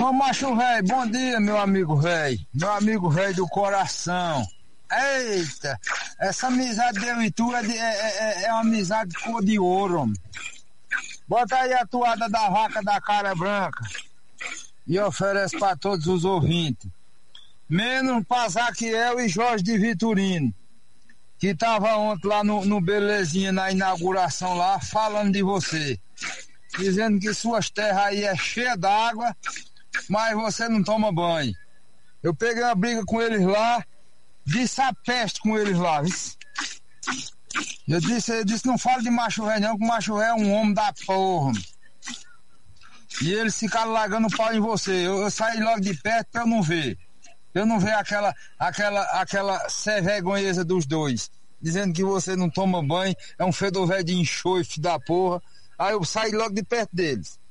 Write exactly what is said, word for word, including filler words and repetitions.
Ô macho velho, bom dia meu amigo velho, meu amigo velho do coração. Eita, essa amizade de eu e tu é, de, é, é, é uma amizade cor de ouro, homem. Bota aí a toada da vaca da cara branca e oferece para todos os ouvintes. Menos pra Zaquiel e Jorge de Vitorino, que tava ontem lá no, no Belezinha, na inauguração lá, falando de você. Dizendo que suas terras aí é cheia d'água, mas você não toma banho. Eu peguei uma briga com eles lá, disse a peste com eles lá, viu? Eu disse, eu disse, não fala de macho velho não, que macho velho é um homem da porra. E eles ficaram largando o pau em você. Eu, eu saí logo de perto pra eu não ver. Eu não ver aquela, aquela, aquela sem vergonheza dos dois, dizendo que você não toma banho, é um fedor velho de enxofre da porra. Aí eu saí logo de perto deles.